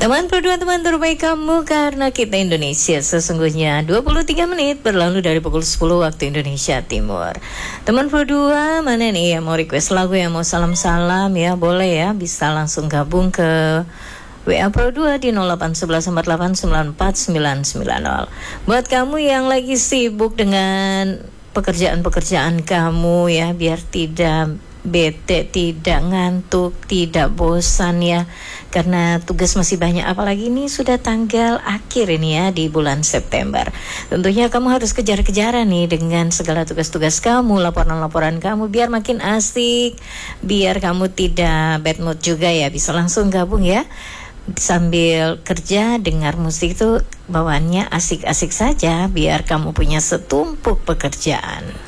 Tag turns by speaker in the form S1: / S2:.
S1: Teman berdua, teman terbaik kamu, karena kita Indonesia sesungguhnya 23 menit berlalu dari pukul 10 waktu Indonesia Timur. Teman berdua, mana nih yang mau request lagu, yang mau salam-salam ya, boleh ya, bisa langsung gabung ke WA Pro 2 di 0811489490. Buat kamu yang lagi sibuk dengan pekerjaan-pekerjaan kamu ya, biar tidak bete, tidak ngantuk, tidak bosan ya, karena tugas masih banyak, apalagi ini sudah tanggal akhir ini ya di bulan September. Tentunya kamu harus kejar-kejaran nih dengan segala tugas-tugas kamu, laporan-laporan kamu, biar makin asik, biar kamu tidak bad mood juga ya. Bisa langsung gabung ya, sambil kerja dengar musik itu bawaannya asik-asik saja, biar kamu punya setumpuk pekerjaan.